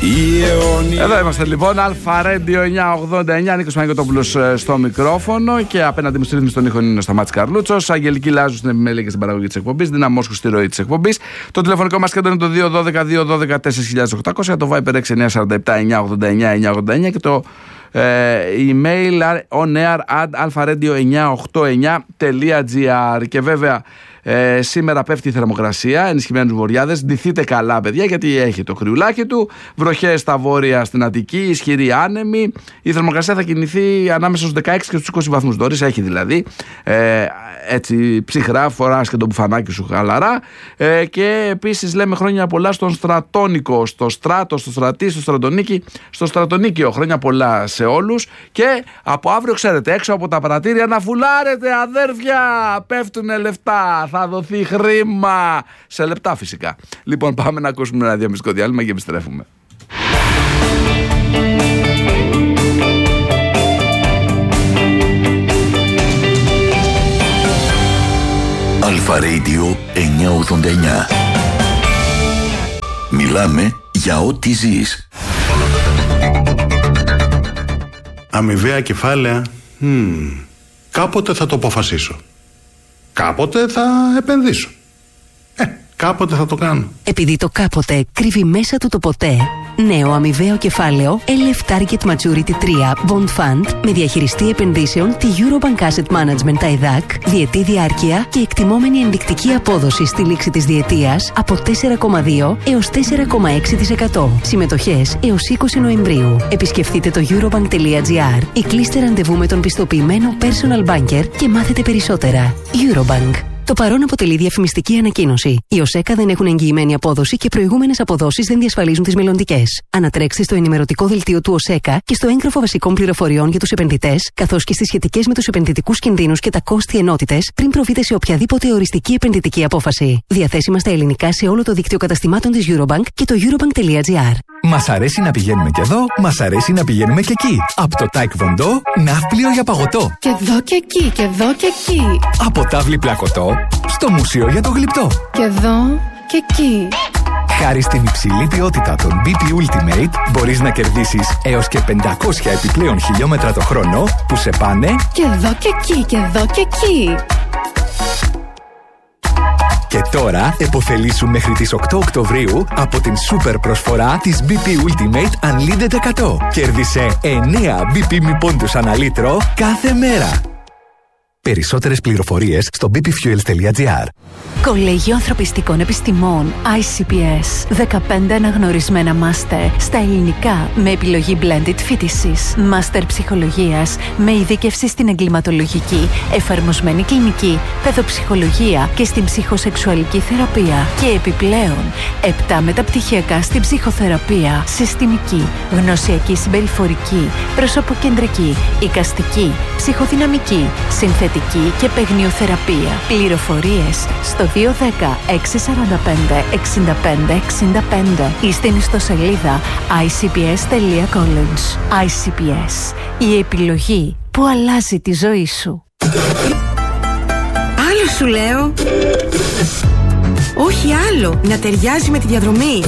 Εδώ είμαστε λοιπόν, Αλφα Radio 989, Νίκος Παναγιώτοπουλος στο μικρόφωνο και απέναντι μου στη ρύθμιση των ήχων είναι ο Σταμάτης Καρλούτσος, Αγγελική Λάζου στην επιμέλεια και στην παραγωγή της εκπομπής, Δίνα Μόσχου στη ροή της εκπομπής. Το τηλεφωνικό μας κέντρο είναι το 212-212-4800, το Viber 6947-989-989 και το email onair@alfaradio989.gr. Και βέβαια σήμερα πέφτει η θερμοκρασία, ενισχυμένους βοριάδες. Ντυθείτε καλά, παιδιά, γιατί έχει το κρυουλάκι του. Βροχές στα βόρεια στην Αττική, ισχυρή άνεμη. Η θερμοκρασία θα κινηθεί ανάμεσα στους 16 και στους 20 βαθμούς. Δόρης έχει δηλαδή. Έτσι ψυχρά, φοράς και το μπουφανάκι σου χαλαρά. Και επίσης λέμε χρόνια πολλά στον Στρατόνικο, στο Στράτο, στο Στρατή, στο Στρατονίκη, στο Στρατονίκιο. Χρόνια πολλά σε όλους. Και από αύριο, ξέρετε, έξω από τα πρατήρια να φουλάρετε, αδέρφια. Πέφτουνε λεφτά. Θα δοθεί χρήμα. Σε λεπτά φυσικά. Λοιπόν, πάμε να ακούσουμε ένα διαφημιστικό διάλειμμα και επιστρέφουμε. Αλφα Radio 989. Μιλάμε για ό,τι ζεις. Αμοιβαία κεφάλαια. Κάποτε θα το αποφασίσω. Κάποτε θα επενδύσω. Κάποτε θα το κάνω. Επειδή το κάποτε κρύβει μέσα του το ποτέ. Νέο αμοιβαίο κεφάλαιο LF Target Maturity 3 Bond Fund με διαχειριστή επενδύσεων τη Eurobank Asset Management ΤΑΙΔΑΚ, διετή διάρκεια και εκτιμόμενη ενδεικτική απόδοση στη λήξη της διετίας από 4,2 έως 4,6%. Συμμετοχές έως 20 Νοεμβρίου. Επισκεφτείτε το eurobank.gr ή κλείστε ραντεβού με τον πιστοποιημένο personal banker και μάθετε περισσότερα. Eurobank. Το παρόν αποτελεί διαφημιστική ανακοίνωση. Οι ΟΣΕΚΑ δεν έχουν εγγυημένη απόδοση και προηγούμενες αποδόσεις δεν διασφαλίζουν τις μελλοντικές. Ανατρέξτε στο ενημερωτικό δελτίο του ΟΣΕΚΑ και στο έγγραφο βασικών πληροφοριών για τους επενδυτές, καθώς και στις σχετικές με τους επενδυτικούς κινδύνους και τα κόστη ενότητες, πριν προβείτε σε οποιαδήποτε οριστική επενδυτική απόφαση. Διαθέσιμα στα ελληνικά σε όλο το δίκτυο καταστημάτων της Eurobank και το eurobank.gr. Μας αρέσει να πηγαίνουμε και εδώ, μας αρέσει να πηγαίνουμε και εκεί. Από το Taekwondo, ναύπλιο για παγωτό. Και εδώ και εκεί, και εδώ και εκεί. Από τάβλη πλακωτό, στο μουσείο για το γλυπτό. Και εδώ και εκεί. Χάρη στην υψηλή ποιότητα των BP Ultimate, μπορείς να κερδίσεις έως και 500 επιπλέον χιλιόμετρα το χρόνο που σε πάνε και εδώ και εκεί, και εδώ και εκεί. Και τώρα επωφελήσου μέχρι τις 8 Οκτωβρίου από την σούπερ προσφορά της BP Ultimate Unlimited 100. Κέρδισε 9 BP μη πόντους ανά λίτρο κάθε μέρα. Περισσότερες πληροφορίες στο bpfuels.gr. Κολέγιο Ανθρωπιστικών Επιστημών ICPS. 15 αναγνωρισμένα μάστερ στα ελληνικά με επιλογή blended φοιτησης. Μάστερ ψυχολογίας με ειδίκευση στην εγκληματολογική, εφαρμοσμένη κλινική, παιδοψυχολογία και στην ψυχοσεξουαλική θεραπεία. Και επιπλέον 7 μεταπτυχιακά στην ψυχοθεραπεία, συστημική, γνωσιακή συμπεριφορική, προσωποκεντρική, εικαστική, ψυχοδυναμική, συνθετική και παιγνιοθεραπεία. Πληροφορίες στο 210-645-65-65 ή στην ιστοσελίδα icps.college. ICPS. Η επιλογή που αλλάζει τη ζωή σου. Άλλο σου λέω. Όχι άλλο. Να ταιριάζει με τη διαδρομή.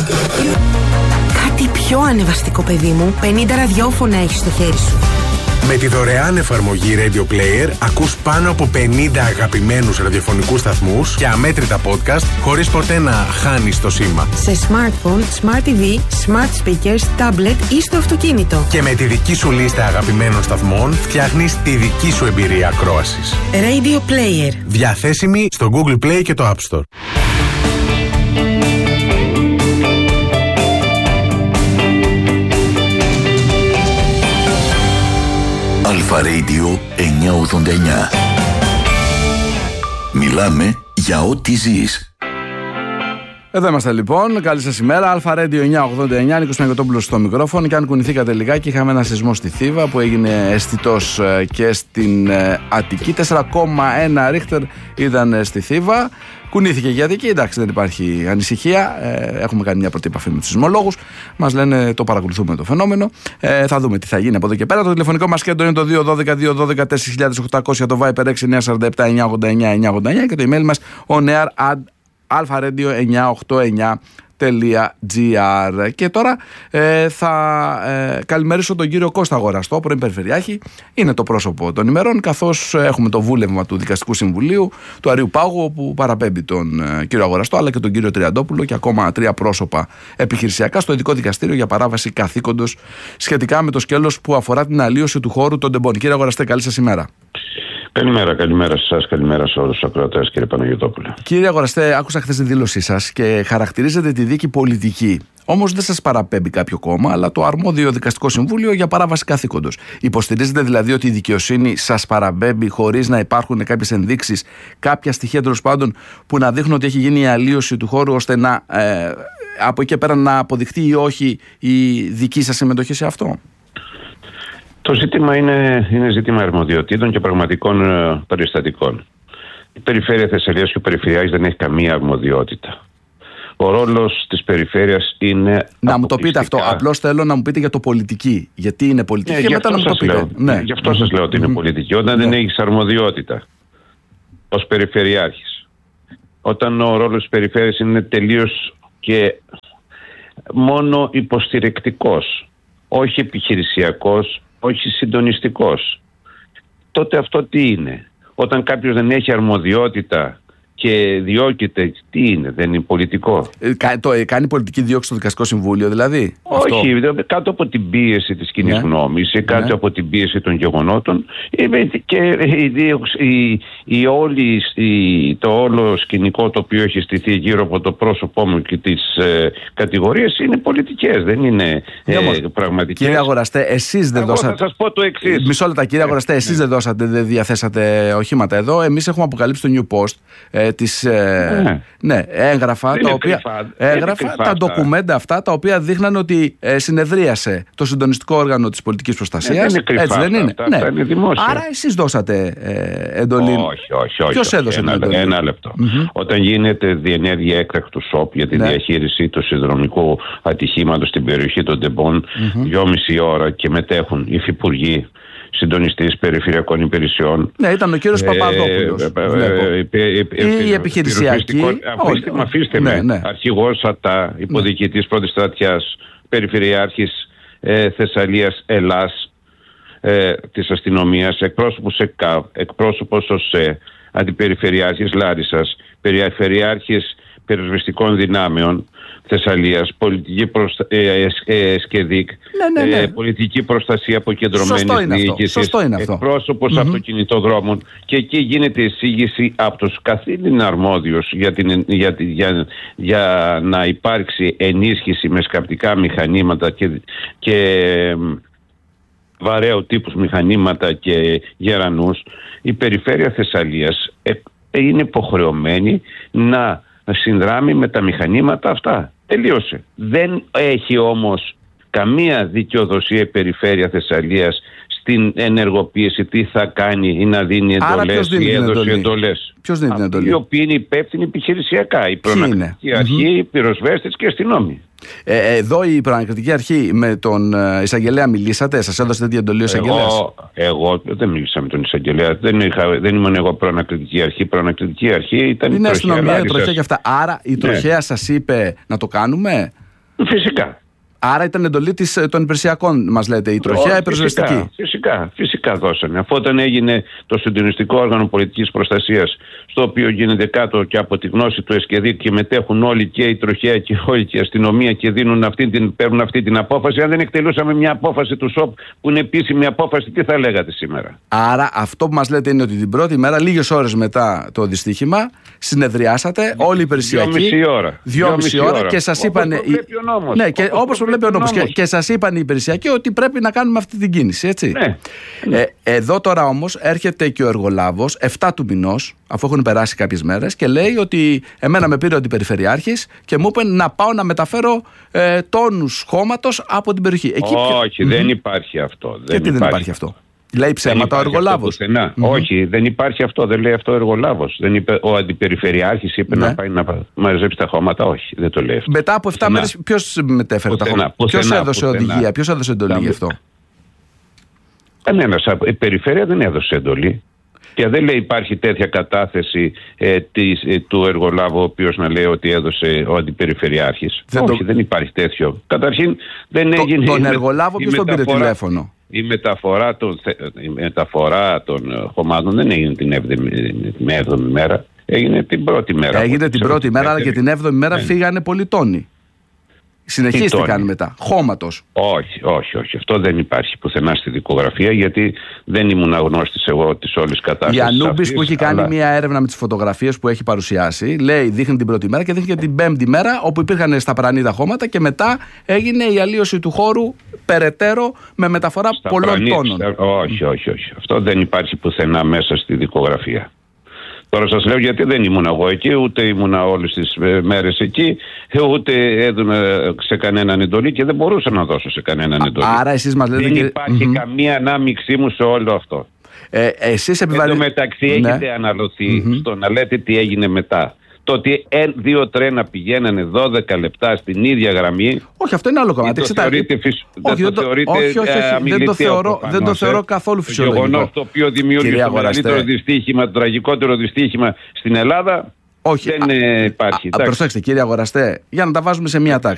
Κάτι πιο ανεβαστικό, παιδί μου. 50 ραδιόφωνα έχεις στο χέρι σου. Με τη δωρεάν εφαρμογή Radio Player ακούς πάνω από 50 αγαπημένους ραδιοφωνικούς σταθμούς και αμέτρητα podcast χωρίς ποτέ να χάνεις το σήμα. Σε smartphone, smart TV, smart speakers, tablet ή στο αυτοκίνητο. Και με τη δική σου λίστα αγαπημένων σταθμών φτιάχνεις τη δική σου εμπειρία ακρόασης. Radio Player. Διαθέσιμη στο Google Play και το App Store. Αλφα Radio 989. Μιλάμε για ό,τι ζεις. Εδώ είμαστε λοιπόν. Καλή σας ημέρα. Αλφα Radio 989. Νίκος Παναγιώτοπουλος στο μικρόφωνο. Και αν κουνηθήκατε λιγάκι, είχαμε ένα σεισμό στη Θήβα που έγινε αισθητός και στην Αττική. 4,1 ρίχτερ ήταν στη Θήβα. Κουνήθηκε η Αττική. Εντάξει, δεν υπάρχει ανησυχία. Έχουμε κάνει μια πρώτη επαφή με τους σεισμολόγους. Μας λένε το παρακολουθούμε το φαινόμενο. Θα δούμε τι θα γίνει από εδώ και πέρα. Το τηλεφωνικό μας κέντρο είναι το 212-212-4800, το Viper 6947-989-989 και το email μας onair@alfaradio989.gr. Και τώρα θα καλημερίσω τον κύριο Κώστα Αγοραστό, πρώην Περιφερειάρχη. Είναι το πρόσωπο των ημερών, καθώς έχουμε το βούλευμα του Δικαστικού Συμβουλίου του Αριού Πάγου, όπου παραπέμπει τον κύριο Αγοραστό αλλά και τον κύριο Τριαντόπουλο και ακόμα 3 πρόσωπα επιχειρησιακά στο Ειδικό Δικαστήριο για παράβαση καθήκοντος σχετικά με το σκέλος που αφορά την αλλίωση του χώρου των τεμπών. Κύριε Αγοραστέ, καλή σας ημέρα. Καλημέρα σε εσάς, καλημέρα σε όλους τους ακροατές, κύριε Παναγιωτόπουλε. Κύριε Αγοραστέ, άκουσα χθες τη δήλωσή σας και χαρακτηρίζετε τη δίκη πολιτική. Όμως δεν σας παραπέμπει κάποιο κόμμα, αλλά το αρμόδιο Δικαστικό Συμβούλιο για παράβαση καθήκοντος. Υποστηρίζετε δηλαδή ότι η δικαιοσύνη σας παραπέμπει χωρίς να υπάρχουν κάποιες ενδείξεις, κάποια στοιχεία τέλος πάντων που να δείχνουν ότι έχει γίνει η αλλίωση του χώρου, ώστε να από εκεί και πέρα να αποδειχτεί ή όχι η δική σας συμμετοχή σε αυτό? Το ζήτημα είναι ζήτημα αρμοδιοτήτων και πραγματικών περιστατικών. Η Περιφέρεια Θεσσαλίας και ο Περιφερειάρχης δεν έχει καμία αρμοδιότητα. Ο ρόλος της Περιφέρειας είναι. Να μου το πείτε αυτό. Απλώς θέλω να μου πείτε για το πολιτική. Γιατί είναι πολιτική και μετά να μου το πείτε. Γι' αυτό σας λέω ότι είναι πολιτική. Όταν δεν έχεις αρμοδιότητα ως Περιφερειάρχης, όταν ο ρόλος της Περιφέρειας είναι τελείως και μόνο υποστηρικτικός, όχι επιχειρησιακός, όχι συντονιστικός, τότε αυτό τι είναι? Όταν κάποιος δεν έχει αρμοδιότητα και διώκεται, τι είναι? Δεν είναι πολιτικό? Κάνει πολιτική δίωξη στο Δικαστικό Συμβούλιο δηλαδή? Όχι, κάτω από την πίεση της κοινής γνώμης ή κάτω από την πίεση των γεγονότων, και το όλο σκηνικό το οποίο έχει στηθεί γύρω από το πρόσωπό μου και τις κατηγορίες είναι πολιτικές, δεν είναι πραγματικές. Κύριε Αγοραστέ, εσείς δεν δώσατε. Θα σας πω το εξής. Μισό λεπτά, κύριε Αγοραστέ, εσείς δεν διαθέσατε οχήματα εδώ. Εμείς έχουμε αποκαλύψει το New Post έγγραφα, τα ντοκουμέντα αυτά τα οποία δείχναν ότι συνεδρίασε το συντονιστικό όργανο της πολιτικής προστασίας. Έτσι δεν είναι? Αυτά είναι δημόσια. Άρα εσείς δώσατε εντολή? Όχι. Ποιος έδωσε την εντολή? Ένα λεπτό. Όταν γίνεται διενέργεια έκτακτου ΣΟΠ για τη διαχείριση του συνδρομικού ατυχήματος στην περιοχή των Τεμπών, 2,5 ώρα και μετέχουν υφυπουργοί, συντονιστής περιφερειακών υπηρεσιών. Ναι, ήταν ο κύριος Παπαδόπουλος. Η επιχειρησιακή. Αφήστε με. Αρχηγός ΑΤΑ, υποδιοικητής πρώτης στρατιάς, περιφερειάρχης Θεσσαλίας Ελλάς, της αστυνομίας, εκπρόσωπος ΕΚΑΒ, εκπρόσωπος ΟΣΕ, αντιπεριφερειάρχης Λάρισσας, περιφερειάρχης πυροσβεστικών δυνάμεων Θεσσαλίας, πολιτική ΣΚΕΔΙΚ, πολιτική προστασία αποκεντρωμένης διοίκησης, εκπρόσωπος αυτοκινητοδρόμων, και εκεί γίνεται εισήγηση από τους καθήλυν αρμόδιους για να υπάρξει ενίσχυση με σκαπτικά μηχανήματα και βαρέου τύπους μηχανήματα και γερανούς. Η Περιφέρεια Θεσσαλίας είναι υποχρεωμένη να συνδράμει με τα μηχανήματα αυτά. Τελείωσε. Δεν έχει όμως καμία δικαιοδοσία η Περιφέρεια Θεσσαλίας στην ενεργοποίηση, τι θα κάνει ή να δίνει εντολές ή έδωσε εντολές. Ποιος δίνει την εντολή? Οι οποίοι είναι υπεύθυνοι επιχειρησιακά. Η προνακτική αρχή, οι πυροσβέστες και αστυνόμοι. Εδώ η προανακριτική αρχή με τον εισαγγελέα μιλήσατε? Σας έδωσε τέτοια εντολή ο εισαγγελέας? Εγώ δεν μίλησα με τον εισαγγελέα. Δεν ήμουν εγώ προανακριτική αρχή. Η προανακριτική αρχή ήταν η αστυνομία, η τροχέα και αυτά. Άρα η τροχέα σας είπε να το κάνουμε? Φυσικά. Άρα ήταν εντολή των υπηρεσιακών, μας λέτε, η τροχέα, η πυροσβεστική. Φυσικά δώσανε. Αφού όταν έγινε το συντονιστικό όργανο πολιτικής προστασίας, στο οποίο γίνεται κάτω και από τη γνώση του ΕΣΚΕΔΙΚ και μετέχουν όλοι, και η τροχέα και όλη και η αστυνομία, και παίρνουν αυτή την απόφαση. Αν δεν εκτελούσαμε μια απόφαση του ΣΟΠ που είναι επίσημη απόφαση, τι θα λέγατε σήμερα? Άρα αυτό που μας λέτε είναι ότι την πρώτη μέρα, λίγες ώρες μετά το δυστύχημα, συνεδριάσατε όλοι οι υπηρεσιακοί. 2,5 ώρα και σας είπαν. Ναι, και όπως προβλέπει ο νόμος. Και σας είπαν οι υπηρεσιακοί ότι πρέπει να κάνουμε αυτή την κίνηση, έτσι. Ναι. Εδώ τώρα όμως έρχεται και ο εργολάβος 7 του μηνός, αφού έχουν περάσει κάποιες μέρες, και λέει ότι εμένα με πήρε ο αντιπεριφερειάρχης και μου είπε να πάω να μεταφέρω τόνους χώματος από την περιοχή. Όχι, δεν υπάρχει αυτό. Γιατί δεν υπάρχει αυτό? Λέει ψέματα ο εργολάβος? Όχι, δεν υπάρχει αυτό. Δεν λέει αυτό ο εργολάβος. Ο αντιπεριφερειάρχης είπε να πάει να μαζέψει τα χώματα. Όχι, δεν το λέει αυτό. Μετά από 7 μέρες, ποιος μετέφερε τα χώματα? Ποιος έδωσε οδηγία? Ποιος έδωσε εντολή γι' αυτό? Κανένας. Η περιφέρεια δεν έδωσε εντολή. Και δεν λέει υπάρχει τέτοια κατάθεση του εργολάβου, ο οποίος να λέει ότι έδωσε ο αντιπεριφερειάρχης. Όχι, δεν υπάρχει τέτοιο. Καταρχήν δεν έγινε. Τον εργολάβο ποιος τον πήρε τηλέφωνο? Η μεταφορά των χωμάτων δεν έγινε την 7η μέρα. Έγινε την πρώτη μέρα. Έγινε την πρώτη μέρα, αλλά και την 7η μέρα φύγανε πολλοί τόνοι. Συνεχίστηκαν μετά. Χώματος. Όχι. Αυτό δεν υπάρχει πουθενά στη δικογραφία, γιατί δεν ήμουν αγνώστης εγώ της όλης κατάστασης. Η Ανούμπης που έχει κάνει μια έρευνα με τις φωτογραφίες που έχει παρουσιάσει, λέει, δείχνει την πρώτη μέρα και δείχνει και την 5η μέρα, όπου υπήρχαν στα πρανίδα χώματα και μετά έγινε η αλλίωση του χώρου περαιτέρω με μεταφορά πολλών τόνων. Όχι. Αυτό δεν υπάρχει πουθενά μέσα στη δικογραφία. Τώρα σας λέω γιατί δεν ήμουν εγώ εκεί, ούτε ήμουν όλες τις μέρες εκεί, ούτε έδωνα σε κανέναν εντολή και δεν μπορούσα να δώσω σε κανέναν εντολή. Άρα εσείς μας λέτε δεν υπάρχει καμία ανάμειξή μου σε όλο αυτό. Εσείς Εν τω μεταξύ έχετε αναλωθεί στο να λέτε τι έγινε μετά. Το ότι 2 τρένα πηγαίνανε 12 λεπτά στην ίδια γραμμή. Όχι, αυτό είναι άλλο κομμάτι. Δεν το θεωρώ καθόλου φυσιολογικό. Το γεγονός το οποίο δημιούργησε το μεγαλύτερο δυστύχημα, το τραγικότερο δυστύχημα στην Ελλάδα. Όχι. Δεν υπάρχει. Προσέξτε, κύριε Αγοραστέ, για να τα βάζουμε σε μία τάξη.